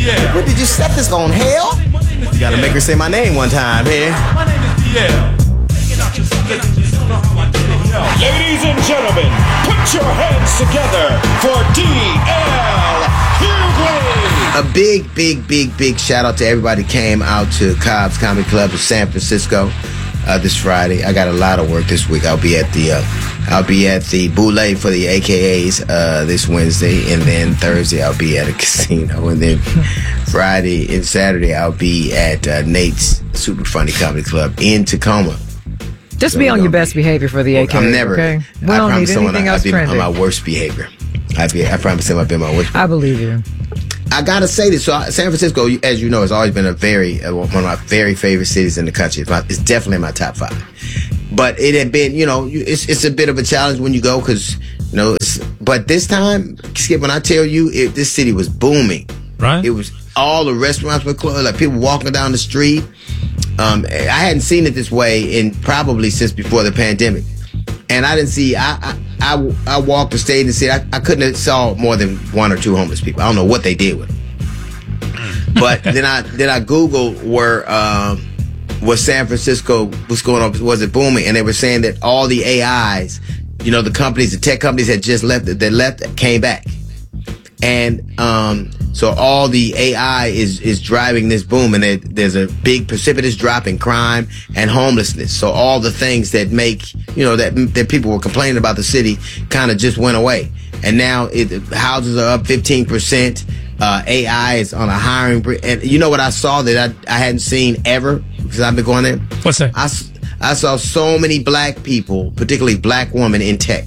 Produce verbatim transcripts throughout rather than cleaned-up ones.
D L. What did you set this on, hell? You gotta make her say my name one time, here. My name is D L. Ladies and gentlemen, put your hands together for D L Hughley. A big, big, big, big shout out to everybody who came out to Cobb's Comedy Club in San Francisco uh, this Friday. I got a lot of work this week. I'll be at the uh, I'll be at the Boule for the A K As uh, this Wednesday, and then Thursday I'll be at a casino, and then Friday and Saturday I'll be at uh, Nate's Super Funny Comedy Club in Tacoma. Just So be we're on your gonna best be- behavior for the A K. I'm never. Okay? We I don't need promise someone anything I, else I've been on trending. my worst behavior. I be. I promise him I've been my worst. I believe you. I gotta say this. So San Francisco, as you know, has always been a very uh, one of my very favorite cities in the country. It's, my, it's definitely in my top five. But it had been, you know, you- it's it's a bit of a challenge when you go because, you know. It's, but this time, Skip, when I tell you, it, this city was booming. Right. It was all the restaurants were closed, like people walking down the street. Um, I hadn't seen it this way in probably since before the pandemic, and I didn't see. I I, I, I walked the stage and said I, I couldn't have saw more than one or two homeless people. I don't know what they did with them. But then I then I Googled where um, was San Francisco, what's going on, was it booming, and they were saying that all the A Is, you know, the companies, the tech companies had just left, that left came back, and um. So all the A I is is driving this boom, and it, there's a big precipitous drop in crime and homelessness. So all the things that make, you know, that that people were complaining about the city kind of just went away. And now it, houses are up fifteen percent. Uh, A I is on a hiring. br- And you know what I saw that I, I hadn't seen ever because I've been going there? What's that? I, s- I saw so many black people, particularly black women in tech.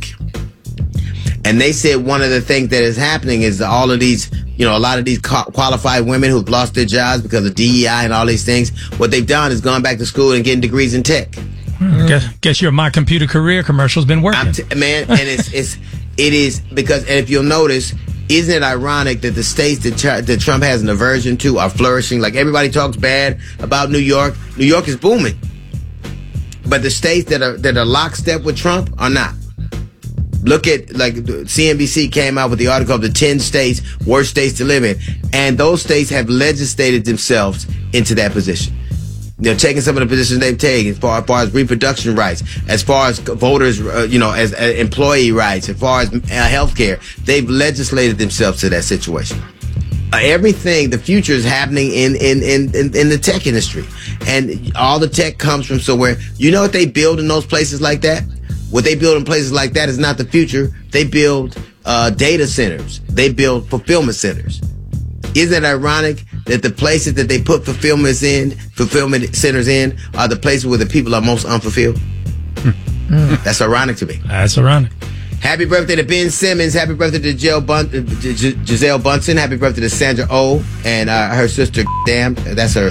And they said one of the things that is happening is all of these, you know, a lot of these co- qualified women who've lost their jobs because of D E I and all these things, what they've done is gone back to school and getting degrees in tech. Guess, guess your My Computer Career commercial's been working. I'm t- man, and it's, it's, it is because, and if you'll notice, isn't it ironic that the states that, Tr- that Trump has an aversion to are flourishing? Like everybody talks bad about New York. New York is booming. But the states that are, that are lockstep with Trump are not. Look at, like, C N B C came out with the article of the ten states, worst states to live in. And those states have legislated themselves into that position. They're taking some of the positions they've taken as far, as far as reproduction rights, as far as voters, uh, you know, as uh, employee rights, as far as uh, health care. They've legislated themselves to that situation. Uh, everything, the future is happening in, in, in, in, in the tech industry. And all the tech comes from somewhere. You know what they build in those places like that? What they build in places like that is not the future. They build uh, data centers. They build fulfillment centers. Isn't it ironic that the places that they put fulfillments in, fulfillment centers in, are the places where the people are most unfulfilled? Mm. That's ironic to me. That's ironic. Happy birthday to Ben Simmons. Happy birthday to Giselle, Bun- uh, G- Giselle Bunsen. Happy birthday to Sandra Oh and uh, her sister. Damn, that's her.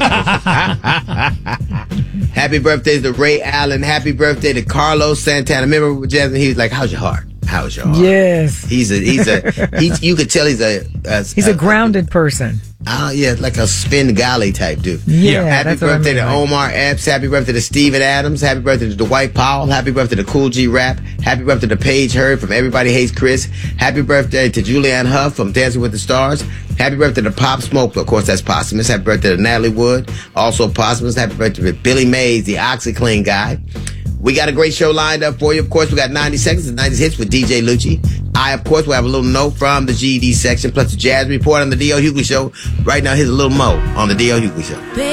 Happy birthday to Ray Allen. Happy birthday to Carlos Santana. Remember, Jasmine? He was like, "How's your heart? How's your heart?" Yes. He's a he's a he's. You could tell he's a, a He's a grounded person. Uh, yeah, like a Svengali type dude. Yeah, Happy that's what I birthday mean, to like- Omar Epps. Happy birthday to Steven Adams. Happy birthday to Dwight Powell. Happy birthday to Cool G Rap. Happy birthday to Paige Hurd from Everybody Hates Chris. Happy birthday to Julianne Hough from Dancing with the Stars. Happy birthday to Pop Smoke. Of course, that's posthumous. Happy birthday to Natalie Wood. Also posthumous. Happy birthday to Billy Mays, the OxyClean guy. We got a great show lined up for you. Of course, we got ninety seconds and nineties hits with D J Lucci. I, of course, will have a little note from the G E D section, plus the Jazz Report on the D L Hughley Show. Right now, here's a little mo on the D L Hughley Show.